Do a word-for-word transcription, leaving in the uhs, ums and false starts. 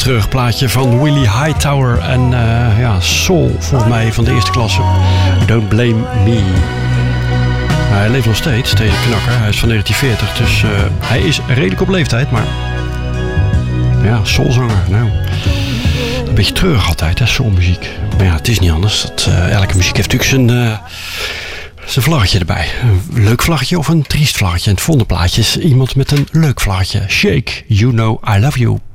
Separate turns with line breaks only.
treurig plaatje van Willie Hightower en uh, ja, Soul, volgens mij van de eerste klasse. Don't Blame Me. Hij leeft nog steeds, deze knakker. Hij is van negentien veertig, dus uh, hij is redelijk op leeftijd, maar ja, soulzanger. Nou, een beetje treurig altijd, hè, soulmuziek. Maar ja, het is niet anders. Dat, uh, elke muziek heeft natuurlijk zijn, uh, zijn vlaggetje erbij. Een leuk vlaggetje of een triest vlaggetje. En het volgende plaatje is iemand met een leuk vlaggetje. Shake, You Know I Love You.